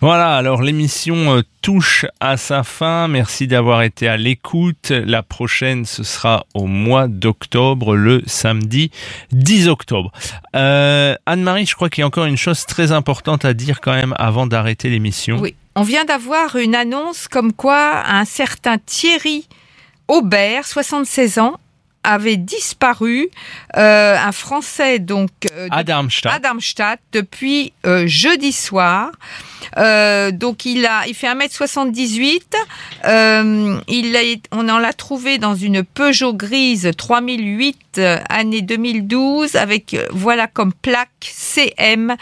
Voilà, alors l'émission touche à sa fin. Merci d'avoir été à l'écoute. La prochaine, ce sera au mois d'octobre, le samedi 10 octobre. Anne-Marie, je crois qu'il y a encore une chose très importante à dire quand même avant d'arrêter l'émission. Oui, on vient d'avoir une annonce comme quoi un certain Thierry Aubert, 76 ans, avait disparu, un Français donc à Darmstadt depuis jeudi soir. Donc il fait 1m78. On en l'a trouvé dans une Peugeot grise 3008 année 2012 avec voilà comme plaque CM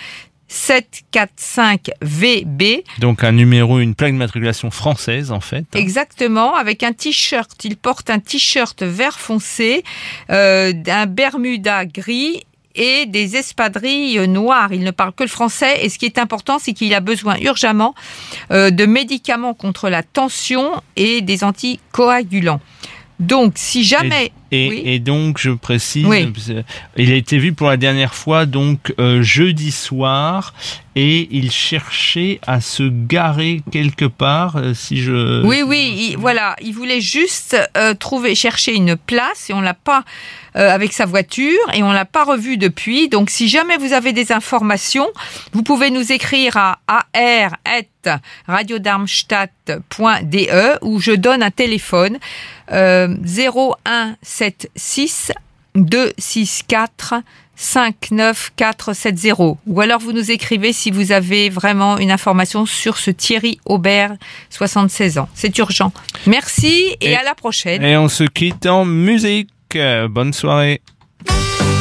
745VB. Donc un numéro, une plaque d'immatriculation française en fait. Exactement, avec un t-shirt. Il porte un t-shirt vert foncé, un bermuda gris et des espadrilles noires. Il ne parle que le français et ce qui est important, c'est qu'il a besoin urgemment de médicaments contre la tension et des anticoagulants. Donc, si jamais... Et donc, je précise, oui. Il a été vu pour la dernière fois, donc, jeudi soir, et il cherchait à se garer quelque part, voilà, il voulait juste chercher une place, et on l'a pas avec sa voiture, et on l'a pas revu depuis. Donc, si jamais vous avez des informations, vous pouvez nous écrire à ar@radiodarmstadt.de, où je donne un téléphone 0176 264 59470. Ou alors vous nous écrivez si vous avez vraiment une information sur ce Thierry Aubert, 76 ans. C'est urgent. Merci et à la prochaine. Et on se quitte en musique. Bonne soirée.